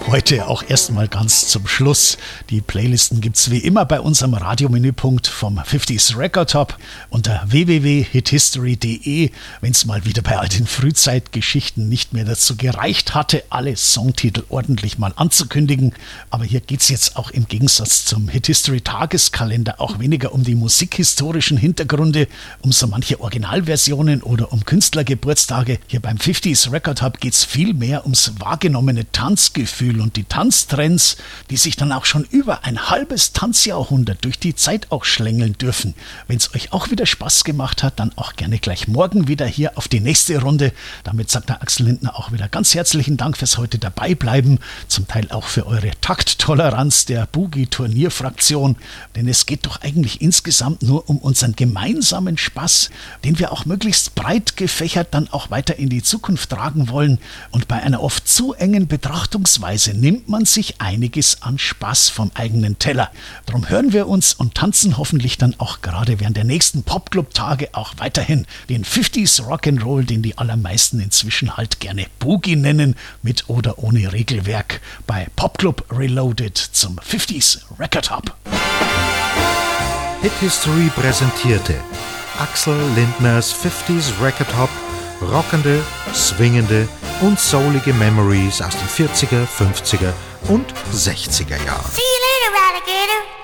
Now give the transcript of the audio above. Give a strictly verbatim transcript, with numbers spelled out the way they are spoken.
heute auch erstmal ganz zum Schluss. Die Playlisten gibt's wie immer bei unserem Radiomenüpunkt vom fünfziger Record Top unter w w w punkt hithistory punkt d e. Wenn es mal wieder bei all den Frühzeitgeschichten nicht mehr dazu gereicht hatte, alle Songtitel ordentlich mal anzukündigen. Aber hier geht's jetzt auch im Gegensatz zum Hithistory Tageskalender auch weniger um die musikhistorischen Hintergründe, um so manche Originalversionen oder um Künstlergeburtstage. Hier beim fünfziger Record Hub geht's viel mehr ums wahrgenommene Tanzgefühl und die Tanztrends, die sich dann auch schon über ein halbes Tanzjahrhundert durch die Zeit auch schlängeln dürfen. Wenn es euch auch wieder Spaß gemacht hat, dann auch gerne gleich morgen wieder hier auf die nächste Runde. Damit sagt der Axel Lindner auch wieder ganz herzlichen Dank fürs heute dabei bleiben, zum Teil auch für eure Takttoleranz der Boogie-Turnierfraktion, denn es geht doch eigentlich insgesamt nur um unseren gemeinsamen Spaß, den wir auch möglichst breit gefächert dann auch weiter in die Zukunft tragen wollen. Und bei einer oft zu engen Betrachtungsweise nimmt man sich einiges an Spaß vom eigenen Teller. Darum hören wir uns und tanzen hoffentlich dann auch gerade während der nächsten Popclub-Tage auch weiterhin den fünfziger Rock'n'Roll, den die allermeisten inzwischen halt gerne Boogie nennen, mit oder ohne Regelwerk, bei Popclub Reloaded zum fünfziger Record Hub. Hit History präsentierte Axel Lindners fünfziger Record Hop, rockende, swingende und soulige Memories aus den vierziger, fünfziger und sechziger Jahren. See you later, alligator.